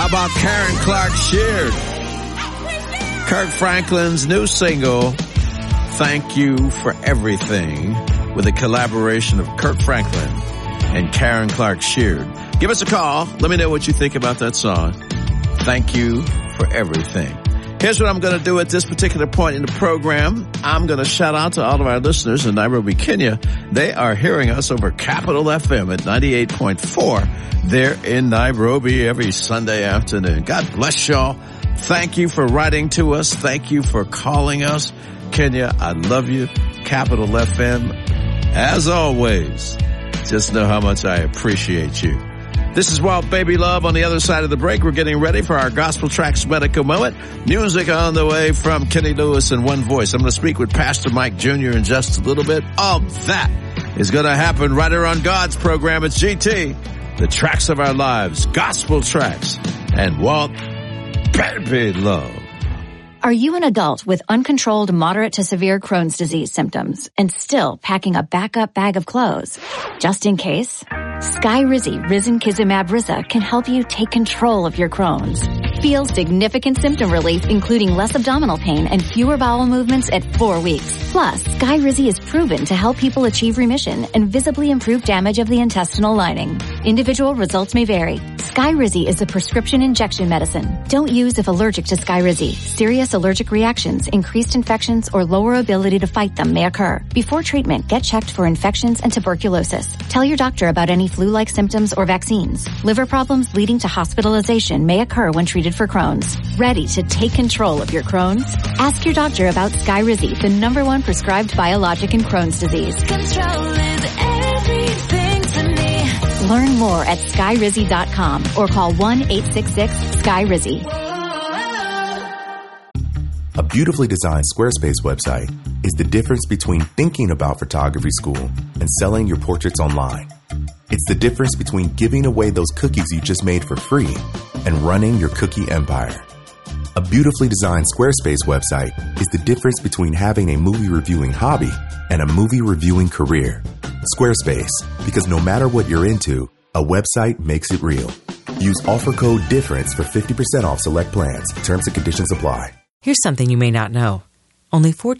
How about Karen Clark Sheard? Kirk Franklin's new single, Thank You for Everything, with a collaboration of Kirk Franklin and Karen Clark Sheard. Give us a call. Let me know what you think about that song. Thank You for Everything. Here's what I'm going to do at this particular point in the program. I'm going to shout out to all of our listeners in Nairobi, Kenya. They are hearing us over Capital FM at 98.4 there in Nairobi every Sunday afternoon. God bless y'all. Thank you for writing to us. Thank you for calling us. Kenya, I love you. Capital FM, as always, just know how much I appreciate you. This is Wild Baby Love. On the other side of the break, we're getting ready for our Gospel Tracks Medical Moment. Music on the way from Kenny Lewis in one voice. I'm going to speak with Pastor Mike Jr. in just a little bit. All that is going to happen right here on God's program. It's GT, the tracks of our lives, Gospel Tracks, and Wild Baby Love. Are you an adult with uncontrolled moderate to severe Crohn's disease symptoms and still packing a backup bag of clothes? Just in case, Skyrizi Risankizumab Risa can help you take control of your Crohn's. Feel significant symptom relief, including less abdominal pain and fewer bowel movements at 4 weeks. Plus, Skyrizi is proven to help people achieve remission and visibly improve damage of the intestinal lining. Individual results may vary. Skyrizi is a prescription injection medicine. Don't use if allergic to Skyrizi. Serious allergic reactions, increased infections, or lower ability to fight them may occur. Before treatment, get checked for infections and tuberculosis. Tell your doctor about any flu-like symptoms or vaccines. Liver problems leading to hospitalization may occur when treated for Crohn's. Ready to take control of your Crohn's? Ask your doctor about Skyrizi, the #1 prescribed biologic in Crohn's disease. Control is everything to me. Learn more at Skyrizi.com or call 1-866-SKYRIZI. A beautifully designed Squarespace website is the difference between thinking about photography school and selling your portraits online. It's the difference between giving away those cookies you just made for free and running your cookie empire. A beautifully designed Squarespace website is the difference between having a movie reviewing hobby and a movie reviewing career. Squarespace, because no matter what you're into, a website makes it real. Use offer code DIFFERENCE for 50% off select plans. Terms and conditions apply. Here's something you may not know. Only